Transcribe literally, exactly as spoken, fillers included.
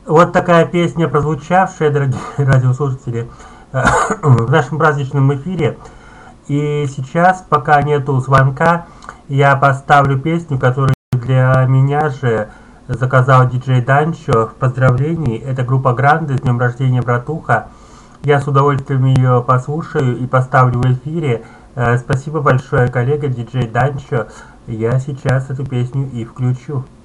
Вот такая песня, прозвучавшая, дорогие радиослушатели, в нашем праздничном эфире. И сейчас, пока нету звонка, я поставлю песню, которую для меня же заказал диджей Данчо в поздравлении. Это группа Гранды, с днем рождения, братуха. Я с удовольствием ее послушаю и поставлю в эфире. Э, Спасибо большое, коллега диджей Данчо. Я сейчас эту песню и включу.